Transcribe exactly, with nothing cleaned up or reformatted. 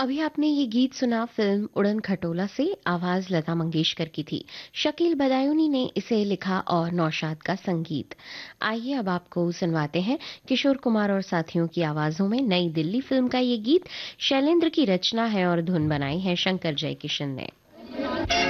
अभी आपने ये गीत सुना फिल्म उड़न खटोला से, आवाज लता मंगेशकर की थी। शकील बदायूनी ने इसे लिखा और नौशाद का संगीत। आइए अब आपको सुनवाते हैं किशोर कुमार और साथियों की आवाजों में नई दिल्ली फिल्म का ये गीत। शैलेंद्र की रचना है और धुन बनाई है शंकर जयकिशन ने।